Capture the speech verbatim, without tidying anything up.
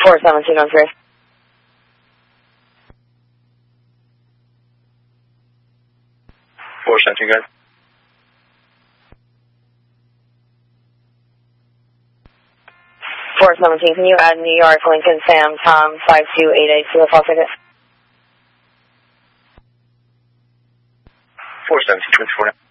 four seventeen on three. four seventeen, good. four seventeen, can you add New York, Lincoln, Sam, Tom, five two eight eight to the call ticket? four seventeen, twenty-four.